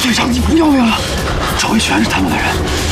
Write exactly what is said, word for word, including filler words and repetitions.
队长，你不要命了？周围全是他们的人。